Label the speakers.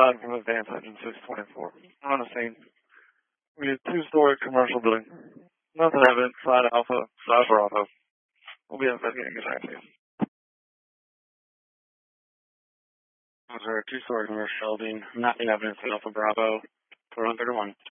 Speaker 1: outside from Advanced Engine 624. On the scene. We have a 2-story commercial building. Nothing evident. Side Alpha, side Bravo. We'll be investigating this activity.
Speaker 2: Those are a 2-story commercial building. Nothing evidence at Alpha Bravo. 4131.